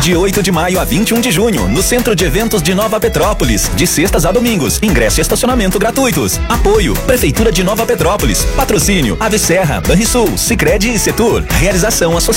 De 8 de maio a 21 de junho, no Centro de Eventos de Nova Petrópolis, de sextas a domingos. Ingresso e estacionamento gratuitos. Apoio: Prefeitura de Nova Petrópolis. Patrocínio: Ave Serra, Banrisul, Sicredi e Setur. Realização: